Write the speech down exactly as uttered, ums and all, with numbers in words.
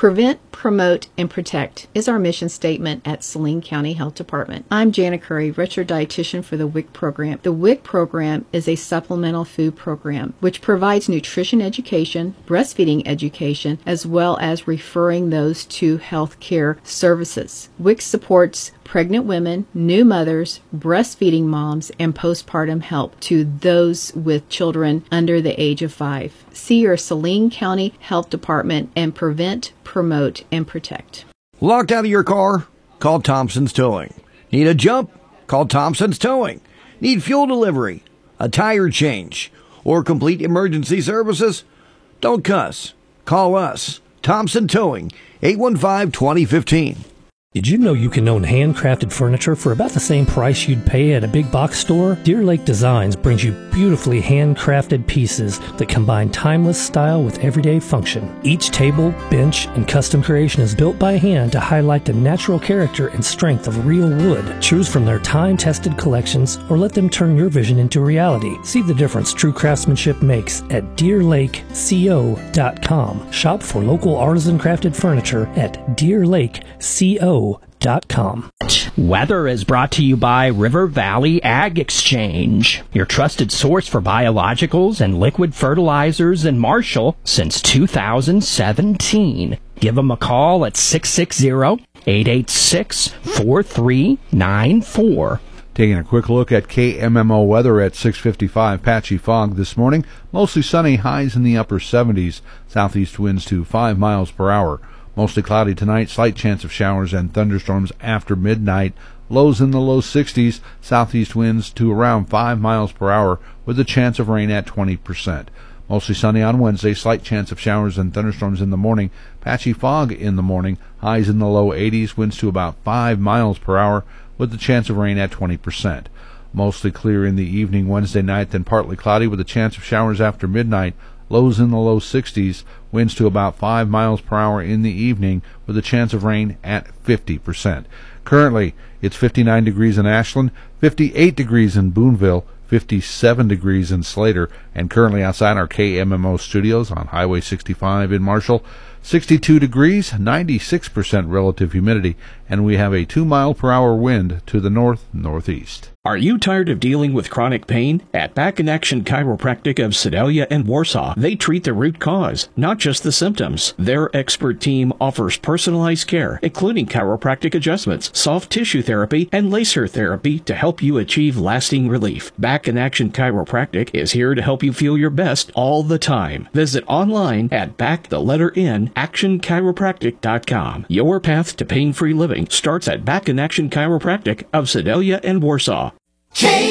Prevent, promote, and protect is our mission statement at Saline County Health Department. I'm Jana Curry, registered dietitian for the W I C program. The W I C program is a supplemental food program which provides nutrition education, breastfeeding education, as well as referring those to health care services. W I C supports pregnant women, new mothers, breastfeeding moms, and postpartum help to those with children under the age of five. See your Saline County Health Department and prevent, promote, and protect. Locked out of your car? Call Thompson's Towing. Need a jump? Call Thompson's Towing. Need fuel delivery, a tire change, or complete emergency services? Don't cuss. Call us. Thompson Towing, eight one five, two zero one five. Did you know you can own handcrafted furniture for about the same price you'd pay at a big box store? Deer Lake Designs brings you beautifully handcrafted pieces that combine timeless style with everyday function. Each table, bench, and custom creation is built by hand to highlight the natural character and strength of real wood. Choose from their time-tested collections or let them turn your vision into reality. See the difference true craftsmanship makes at deer lake co dot com. Shop for local artisan crafted furniture at deer lake co dot com. Weather is brought to you by River Valley Ag Exchange, your trusted source for biologicals and liquid fertilizers in Marshall since two thousand seventeen. Give them a call at six six zero, eight eight six, four three nine four. Taking a quick look at K M M O weather at six fifty-five. Patchy fog this morning. Mostly sunny, highs in the upper seventies. Southeast winds to five miles per hour. Mostly cloudy tonight, slight chance of showers and thunderstorms after midnight. Lows in the low sixties, southeast winds to around five miles per hour with a chance of rain at twenty percent. Mostly sunny on Wednesday, slight chance of showers and thunderstorms in the morning. Patchy fog in the morning, highs in the low eighties, winds to about five miles per hour with a chance of rain at twenty percent. Mostly clear in the evening Wednesday night, then partly cloudy with a chance of showers after midnight. Lows in the low sixties, winds to about five miles per hour in the evening with a chance of rain at fifty percent. Currently, it's fifty-nine degrees in Ashland, fifty-eight degrees in Boonville, fifty-seven degrees in Slater, and currently outside our K M M O studios on Highway sixty-five in Marshall, sixty-two degrees, ninety-six percent relative humidity, and we have a two mile per hour wind to the north-northeast. Are you tired of dealing with chronic pain? At Back in Action Chiropractic of Sedalia and Warsaw, they treat the root cause, not just the symptoms. Their expert team offers personalized care, including chiropractic adjustments, soft tissue therapy, and laser therapy to help you achieve lasting relief. Back in Action Chiropractic is here to help you feel your best all the time. Visit online at back the letter N action chiropractic dot com. Your path to pain-free living starts at Back in Action Chiropractic of Sedalia and Warsaw. K